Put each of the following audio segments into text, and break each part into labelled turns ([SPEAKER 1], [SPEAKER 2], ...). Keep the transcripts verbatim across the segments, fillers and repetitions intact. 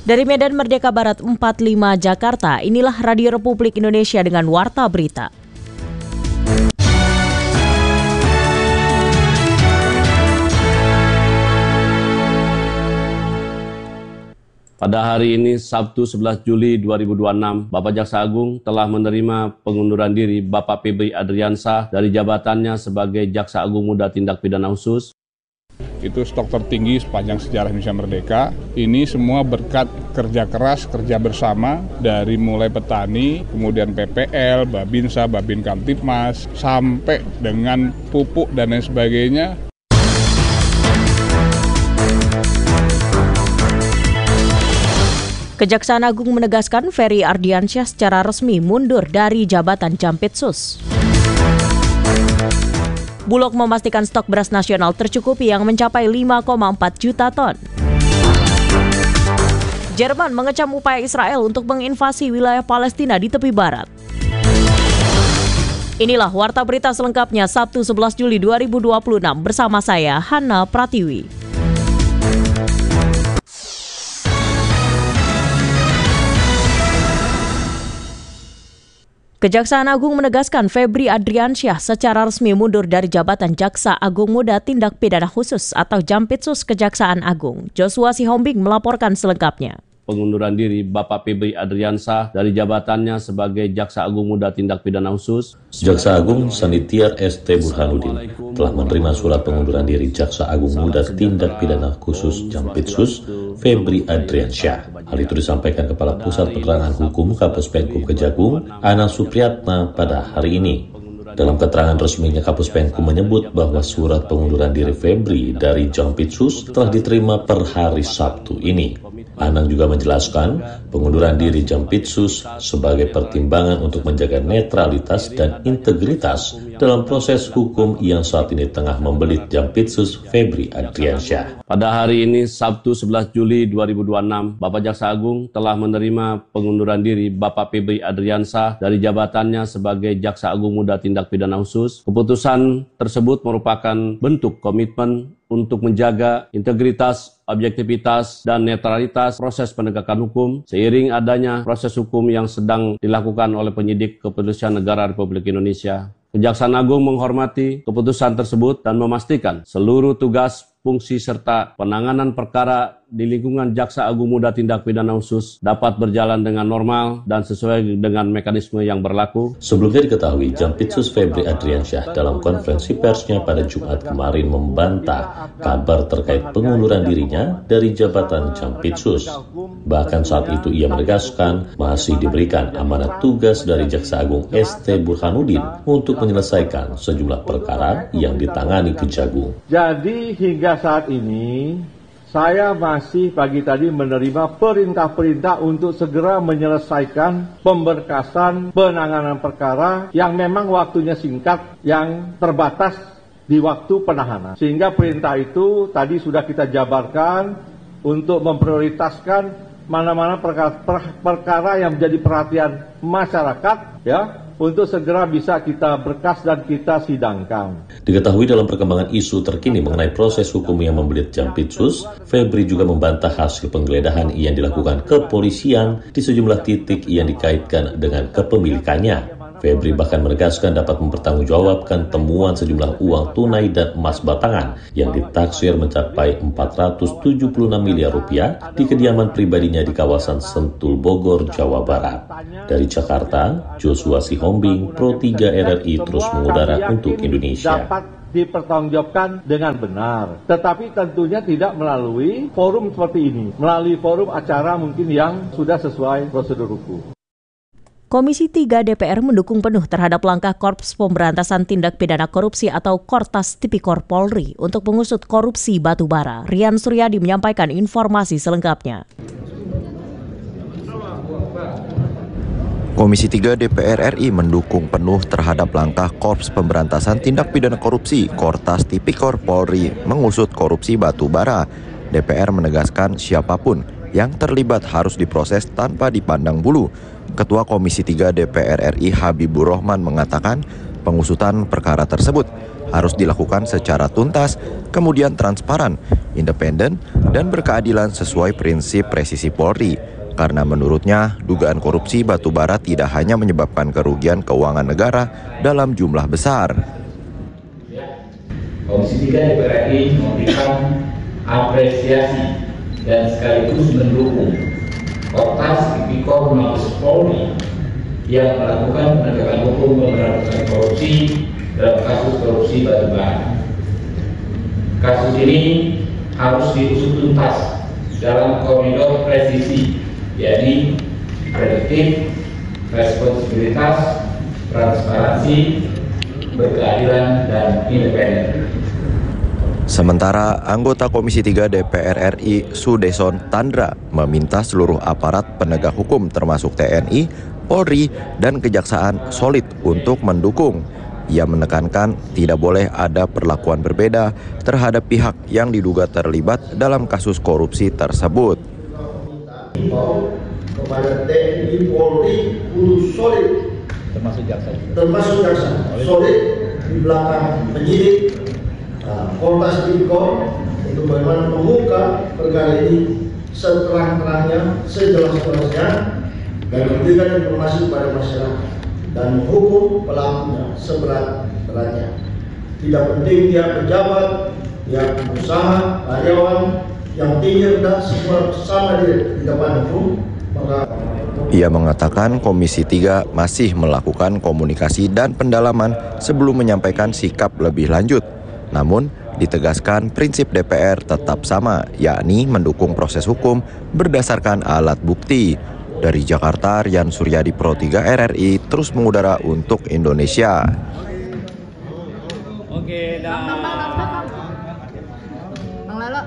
[SPEAKER 1] Dari Medan Merdeka Barat empat puluh lima Jakarta, inilah Radio Republik Indonesia dengan Warta Berita.
[SPEAKER 2] Pada hari ini, Sabtu sebelas Juli dua ribu dua puluh enam, Bapak Jaksa Agung telah menerima pengunduran diri Bapak Febri Adriansyah dari jabatannya sebagai Jaksa Agung Muda Tindak Pidana Khusus.
[SPEAKER 3] Itu stok tertinggi sepanjang sejarah Indonesia Merdeka. Ini semua berkat kerja keras, kerja bersama dari mulai petani, kemudian P P L, Babinsa, Babin Kamtipmas, sampai dengan pupuk dan lain sebagainya.
[SPEAKER 1] Kejaksaan Agung menegaskan Febri Adriansyah secara resmi mundur dari jabatan Jampitsus. Bulog memastikan stok beras nasional tercukupi yang mencapai lima koma empat juta ton. Jerman mengecam upaya Israel untuk menginvasi wilayah Palestina di tepi barat. Inilah Warta Berita selengkapnya Sabtu sebelas Juli dua ribu dua puluh enam bersama saya, Hana Pratiwi. Kejaksaan Agung menegaskan Febri Adriansyah secara resmi mundur dari jabatan Jaksa Agung Muda Tindak Pidana Khusus atau Jampitsus Kejaksaan Agung. Joshua Sihombing melaporkan selengkapnya.
[SPEAKER 2] Pengunduran diri Bapak Febri Adriansyah dari jabatannya sebagai Jaksa Agung Muda Tindak Pidana Khusus.
[SPEAKER 4] Jaksa Agung Sanitiar S T Burhanuddin telah menerima surat pengunduran diri Jaksa Agung Muda Tindak Pidana Khusus Jampitsus Febri Adriansyah. Hal itu disampaikan Kepala Pusat Penerangan Hukum Kapus Penkum Kejagung, Ana Supriyatna pada hari ini. Dalam keterangan resminya, Kapus Penkum menyebut bahwa surat pengunduran diri Febri dari Jampitsus telah diterima per hari Sabtu ini. Anang juga menjelaskan pengunduran diri Jampitsus sebagai pertimbangan untuk menjaga netralitas dan integritas dalam proses hukum yang saat ini tengah membelit Jampitsus Febri Adriansyah.
[SPEAKER 2] Pada hari ini, Sabtu sebelas Juli dua ribu dua puluh enam, Bapak Jaksa Agung telah menerima pengunduran diri Bapak Febri Adriansyah dari jabatannya sebagai Jaksa Agung Muda Tindak Pidana Khusus. Keputusan tersebut merupakan bentuk komitmen untuk menjaga integritas, objektivitas, dan netralitas proses penegakan hukum seiring adanya proses hukum yang sedang dilakukan oleh penyidik Kepolisian Negara Republik Indonesia. Kejaksaan Agung menghormati keputusan tersebut dan memastikan seluruh tugas, fungsi, serta penanganan perkara di lingkungan Jaksa Agung Muda Tindak Pidana Khusus dapat berjalan dengan normal dan sesuai dengan mekanisme yang berlaku.
[SPEAKER 4] Sebelumnya diketahui, Jampitsus Febri Adriansyah dalam konferensi persnya pada Jumat kemarin membantah kabar terkait pengunduran dirinya dari jabatan Jampitsus. Bahkan saat itu ia menegaskan masih diberikan amanat tugas dari Jaksa Agung S T Burhanuddin untuk menyelesaikan sejumlah perkara yang ditangani Kejagung.
[SPEAKER 5] Jadi hingga saat ini saya masih pagi tadi menerima perintah-perintah untuk segera menyelesaikan pemberkasan penanganan perkara yang memang waktunya singkat, yang terbatas di waktu penahanan. Sehingga perintah itu tadi sudah kita jabarkan untuk memprioritaskan mana-mana perkara, perkara yang menjadi perhatian masyarakat, ya, untuk segera bisa kita berkas dan kita sidangkan.
[SPEAKER 4] Diketahui dalam perkembangan isu terkini mengenai proses hukum yang membelit Jampitsus, Febri juga membantah hasil penggeledahan yang dilakukan kepolisian di sejumlah titik yang dikaitkan dengan kepemilikannya. Febri bahkan menegaskan dapat mempertanggungjawabkan temuan sejumlah uang tunai dan emas batangan yang ditaksir mencapai empat ratus tujuh puluh enam miliar rupiah di kediaman pribadinya di kawasan Sentul, Bogor, Jawa Barat. Dari Jakarta, Joshua Sihombing, Pro tiga R R I terus mengudara untuk Indonesia.
[SPEAKER 5] Dapat dipertanggungjawabkan dengan benar, tetapi tentunya tidak melalui forum seperti ini, melalui forum acara mungkin yang sudah sesuai prosedur hukum.
[SPEAKER 1] Komisi tiga D P R mendukung penuh terhadap langkah Korps Pemberantasan Tindak Pidana Korupsi atau Kortas Tipikor Polri untuk mengusut korupsi batubara. Rian Suryadi menyampaikan informasi selengkapnya.
[SPEAKER 6] Komisi tiga D P R R I mendukung penuh terhadap langkah Korps Pemberantasan Tindak Pidana Korupsi Kortas Tipikor Polri mengusut korupsi batubara. D P R menegaskan siapapun yang terlibat harus diproses tanpa dipandang bulu. Ketua Komisi tiga D P R R I Habibur Rahman mengatakan pengusutan perkara tersebut harus dilakukan secara tuntas, kemudian transparan, independen, dan berkeadilan sesuai prinsip presisi Polri. Karena menurutnya, dugaan korupsi batubara tidak hanya menyebabkan kerugian keuangan negara dalam jumlah besar.
[SPEAKER 7] Komisi tiga D P R R I memberikan apresiasi dan sekaligus mendukung Kortas Tipikor Mabes Polri yang melakukan penegakan hukum pemberantasan korupsi dalam kasus korupsi batubara. Kasus ini harus diusut tuntas dalam koridor presisi, yakni prediktif, responsibilitas, transparansi, berkeadilan, dan independen.
[SPEAKER 6] Sementara anggota Komisi tiga D P R R I Sudeson Tandra meminta seluruh aparat penegak hukum termasuk T N I, Polri, dan Kejaksaan solid untuk mendukung. Ia menekankan tidak boleh ada perlakuan berbeda terhadap pihak yang diduga terlibat dalam kasus korupsi tersebut.
[SPEAKER 8] Kepada T N I, Polri, kudu solid,
[SPEAKER 7] Termasuk jaksa.
[SPEAKER 8] termasuk jaksa, solid di belakang penyidik, nah, Kortas Tipikor untuk bagaimana mengungkap perkara ini seterang-terangnya, sejelas-jelasnya, dan memberikan informasi kepada masyarakat dan menghukum pelakunya seberat-beratnya. Tidak penting dia pejabat, dia pengusaha, karyawan, yang tinggi rendah semua sama di depan hukum. Maka
[SPEAKER 6] ia mengatakan Komisi tiga masih melakukan komunikasi dan pendalaman sebelum menyampaikan sikap lebih lanjut. Namun, ditegaskan prinsip D P R tetap sama, yakni mendukung proses hukum berdasarkan alat bukti. Dari Jakarta, Rian Suryadi, Pro tiga R R I, terus mengudara untuk Indonesia.
[SPEAKER 7] Oke, dah.
[SPEAKER 9] Bang Lalo.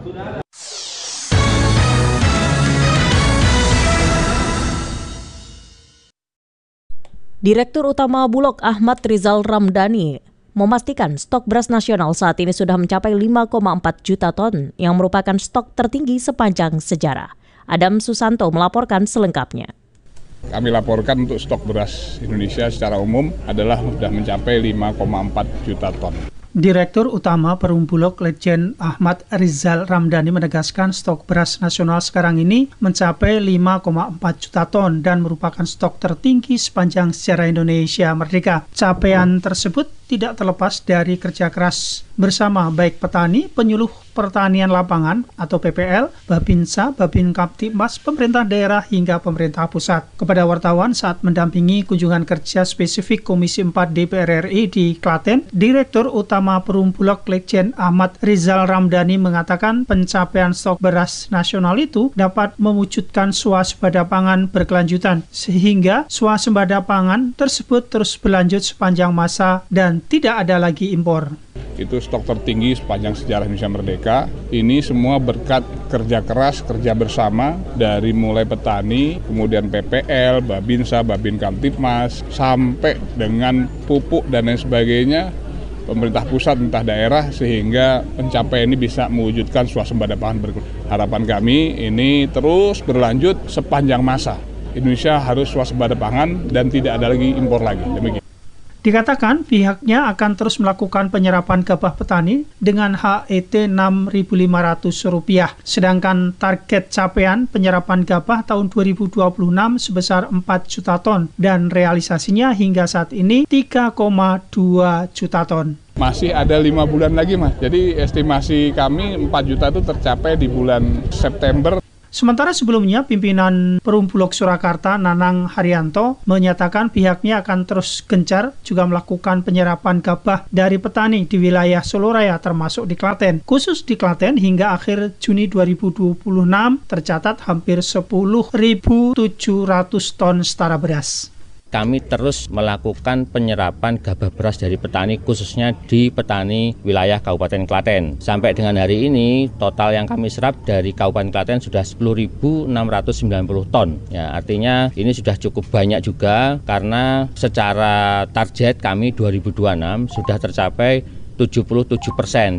[SPEAKER 1] Direktur Utama Bulog Ahmad Rizal Ramdhani memastikan stok beras nasional saat ini sudah mencapai lima koma empat juta ton yang merupakan stok tertinggi sepanjang sejarah. Adam Susanto melaporkan selengkapnya.
[SPEAKER 3] Kami laporkan untuk stok beras Indonesia secara umum adalah sudah mencapai lima koma empat juta ton.
[SPEAKER 10] Direktur Utama Perum Bulog Lejen Ahmad Rizal Ramdhani menegaskan stok beras nasional sekarang ini mencapai lima koma empat juta ton dan merupakan stok tertinggi sepanjang sejarah Indonesia merdeka. Capaian tersebut tidak terlepas dari kerja keras bersama baik petani, penyuluh pertanian lapangan atau P P L, Babinsa, Babin Kamtibmas, pemerintah daerah hingga pemerintah pusat. Kepada wartawan saat mendampingi kunjungan kerja spesifik Komisi empat D P R R I di Klaten, Direktur Utama Perum Bulog Lejen Ahmad Rizal Ramdhani mengatakan pencapaian stok beras nasional itu dapat mewujudkan swasembada pangan berkelanjutan, sehingga swasembada pangan tersebut terus berlanjut sepanjang masa dan tidak ada lagi impor.
[SPEAKER 3] Itu stok tertinggi sepanjang sejarah Indonesia Merdeka. Ini semua berkat kerja keras, kerja bersama dari mulai petani, kemudian P P L, Babinsa, Babin Kamtibmas, sampai dengan pupuk dan lain sebagainya, pemerintah pusat, pemerintah daerah, sehingga pencapaian ini bisa mewujudkan swasembada pangan berkelanjutan. Harapan kami ini terus berlanjut sepanjang masa. Indonesia harus swasembada pangan dan tidak ada lagi impor lagi. Demikian.
[SPEAKER 10] Dikatakan pihaknya akan terus melakukan penyerapan gabah petani dengan H E T enam ribu lima ratus rupiah. Sedangkan target capaian penyerapan gabah tahun dua ribu dua puluh enam sebesar empat juta ton dan realisasinya hingga saat ini tiga koma dua juta ton.
[SPEAKER 3] Masih ada lima bulan lagi, Mas. Jadi estimasi kami empat juta itu tercapai di bulan September.
[SPEAKER 10] Sementara sebelumnya, pimpinan Perum Bulog Surakarta Nanang Haryanto menyatakan pihaknya akan terus gencar juga melakukan penyerapan gabah dari petani di wilayah Solo Raya termasuk di Klaten. Khusus di Klaten hingga akhir Juni dua ribu dua puluh enam tercatat hampir sepuluh ribu tujuh ratus ton setara beras.
[SPEAKER 11] Kami terus melakukan penyerapan gabah beras dari petani khususnya di petani wilayah Kabupaten Klaten. Sampai dengan hari ini total yang kami serap dari Kabupaten Klaten sudah sepuluh ribu enam ratus sembilan puluh ton. Ya, artinya ini sudah cukup banyak juga karena secara target kami dua ribu dua puluh enam sudah tercapai tujuh puluh tujuh persen.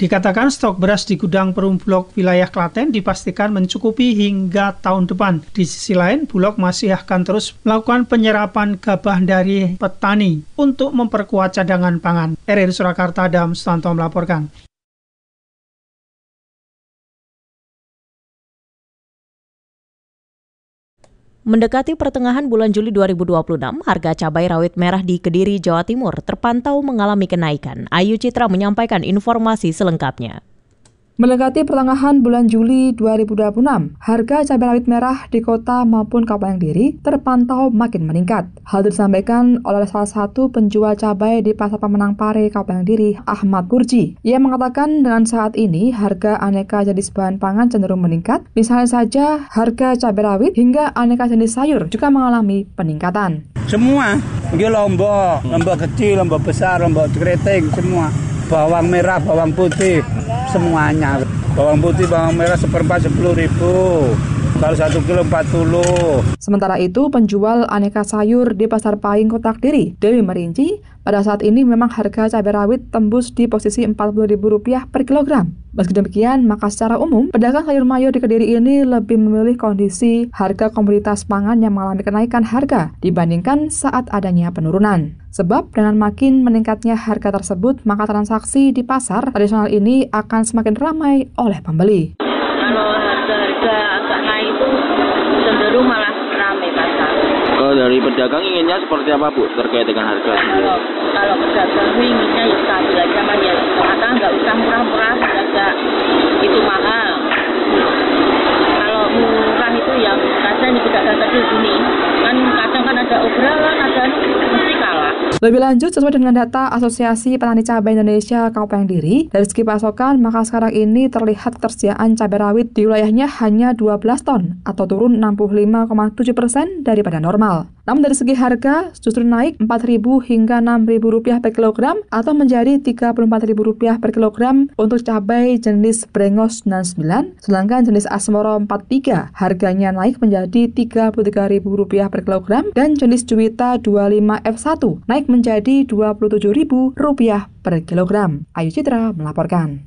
[SPEAKER 10] Dikatakan stok beras di gudang Perumbulok wilayah Klaten dipastikan mencukupi hingga tahun depan. Di sisi lain, Bulog masih akan terus melakukan penyerapan gabah dari petani untuk memperkuat cadangan pangan. R R I Surakarta, Adam Sutanto melaporkan.
[SPEAKER 1] Mendekati pertengahan bulan Juli dua ribu dua puluh enam, harga cabai rawit merah di Kediri, Jawa Timur terpantau mengalami kenaikan. Ayu Citra menyampaikan informasi selengkapnya.
[SPEAKER 9] Mendekati pertengahan bulan Juli dua ribu dua puluh enam, harga cabai rawit merah di kota maupun Kabupaten Kediri terpantau makin meningkat. Hal itu disampaikan oleh salah satu penjual cabai di Pasar Pemenang Pare, Kabupaten Kediri, Ahmad Purji. Ia mengatakan dengan saat ini harga aneka jenis bahan pangan cenderung meningkat. Misalnya saja harga cabai rawit hingga aneka jenis sayur juga mengalami peningkatan.
[SPEAKER 12] Semua, dia lombok, lombok kecil, lombok besar, lombok keriting, semua. Bawang merah, bawang putih, semuanya. Bawang putih, bawang merah seperempat sepuluh ribu. Kalau satu kilo empat puluh.
[SPEAKER 9] Sementara itu, penjual aneka sayur di Pasar Pahing, Kota Kediri, Dewi merinci, pada saat ini memang harga cabai rawit tembus di posisi empat puluh ribu rupiah per kilogram. Meski demikian, maka secara umum, pedagang sayur mayur di Kediri ini lebih memilih kondisi harga komoditas pangan yang mengalami kenaikan harga dibandingkan saat adanya penurunan. Sebab dengan makin meningkatnya harga tersebut, maka transaksi di pasar tradisional ini akan semakin ramai oleh pembeli.
[SPEAKER 13] Kalau harga-harga agak naik itu cenderung malah ramai pasar.
[SPEAKER 14] Kalau dari pedagang inginnya seperti apa, Bu, terkait dengan harga?
[SPEAKER 13] Kalau, kalau pedagang inginnya ya stabil aja, Mas, ya. Kata nggak usah murah-murah, agak itu mahal. Kalau murah itu yang kadang di pedagang kecil gini, kan kadang kan ada obrolan, ada mesti kalah.
[SPEAKER 9] Lebih lanjut, sesuai dengan data Asosiasi Petani Cabai Indonesia Kabupaten Kediri, dari segi pasokan, maka sekarang ini terlihat ketersediaan cabai rawit di wilayahnya hanya dua belas ton, atau turun enam puluh lima koma tujuh persen daripada normal. Namun dari segi harga, justru naik empat ribu hingga enam ribu rupiah per kilogram, atau menjadi tiga puluh empat ribu rupiah per kilogram untuk cabai jenis Brengos sembilan puluh sembilan, sedangkan jenis Asmoro empat puluh tiga harganya naik menjadi tiga puluh tiga ribu rupiah per kilogram, dan jenis Juwita dua puluh lima F satu naik menjadi dua puluh tujuh ribu rupiah per kilogram. Ayu Citra melaporkan.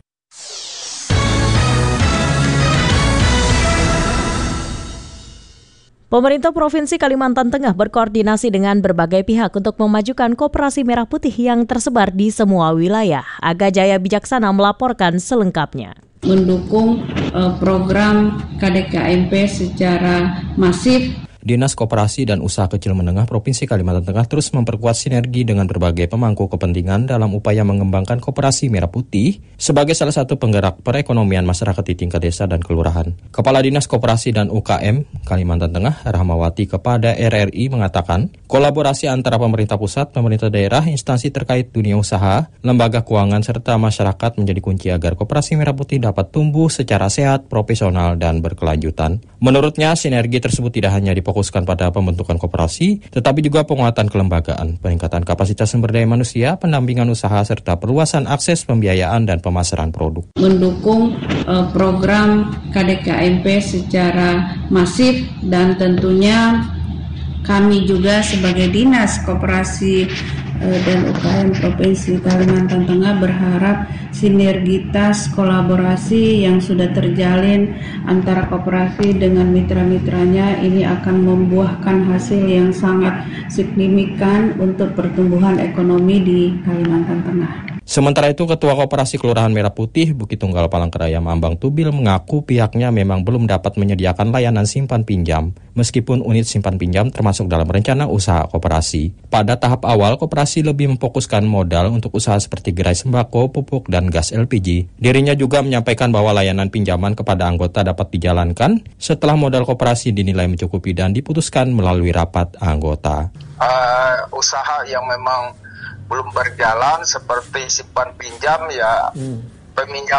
[SPEAKER 1] Pemerintah Provinsi Kalimantan Tengah berkoordinasi dengan berbagai pihak untuk memajukan koperasi merah putih yang tersebar di semua wilayah. Aga Jaya Bijaksana melaporkan selengkapnya.
[SPEAKER 15] Mendukung uh, program K D K M P secara masif.
[SPEAKER 16] Dinas Koperasi dan Usaha Kecil Menengah Provinsi Kalimantan Tengah terus memperkuat sinergi dengan berbagai pemangku kepentingan dalam upaya mengembangkan koperasi merah putih sebagai salah satu penggerak perekonomian masyarakat di tingkat desa dan kelurahan. Kepala Dinas Koperasi dan U K M Kalimantan Tengah, Rahmawati, kepada R R I mengatakan, kolaborasi antara pemerintah pusat, pemerintah daerah, instansi terkait dunia usaha, lembaga keuangan, serta masyarakat menjadi kunci agar koperasi merah putih dapat tumbuh secara sehat, profesional, dan berkelanjutan. Menurutnya, sinergi tersebut tidak hanya difokuskan fokuskan pada pembentukan koperasi, tetapi juga penguatan kelembagaan, peningkatan kapasitas sumber daya manusia, pendampingan usaha, serta perluasan akses pembiayaan dan pemasaran produk.
[SPEAKER 15] Mendukung uh, program K D K M P secara masif, dan tentunya kami juga sebagai Dinas Koperasi uh, dan U K M Provinsi Kalimantan Tengah berharap sinergitas kolaborasi yang sudah terjalin antara koperasi dengan mitra-mitranya ini akan membuahkan hasil yang sangat signifikan untuk pertumbuhan ekonomi di Kalimantan Tengah.
[SPEAKER 16] Sementara itu, Ketua Koperasi Kelurahan Merah Putih Bukit Tunggal Palangkaraya Mambang Tubil mengaku pihaknya memang belum dapat menyediakan layanan simpan pinjam, meskipun unit simpan pinjam termasuk dalam rencana usaha koperasi. Pada tahap awal, koperasi lebih memfokuskan modal untuk usaha seperti gerai sembako, pupuk, dan gas L P G. Dirinya juga menyampaikan bahwa layanan pinjaman kepada anggota dapat dijalankan setelah modal koperasi dinilai mencukupi dan diputuskan melalui rapat anggota.
[SPEAKER 17] Uh, usaha yang memang belum berjalan seperti simpan pinjam ya hmm. peminjam